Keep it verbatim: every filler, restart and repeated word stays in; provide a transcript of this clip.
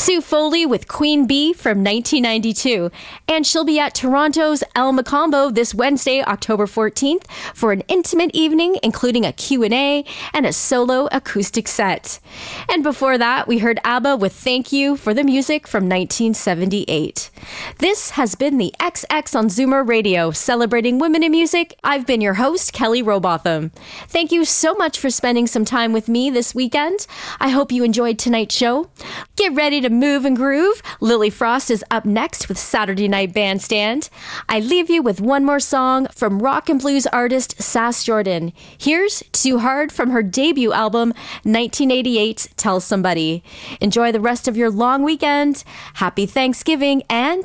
Sue Foley with Queen Bee from nineteen ninety-two. And she'll be at Toronto's El Macombo this Wednesday, October fourteenth, for an intimate evening, including a Q and A and a solo acoustic set. And before that, we heard ABBA with Thank You for the Music from nineteen seventy-eight. This has been the X X on Zoomer Radio, celebrating women in music. I've been your host, Kelly Robotham. Thank you so much for spending some time with me this weekend. I hope you enjoyed tonight's show. Get ready to move and groove. Lily Frost is up next with Saturday Night Bandstand. I leave you with one more song from rock and blues artist Sass Jordan. Here's Too Hard from her debut album, nineteen eighty-eight's Tell Somebody. Enjoy the rest of your long weekend. Happy Thanksgiving and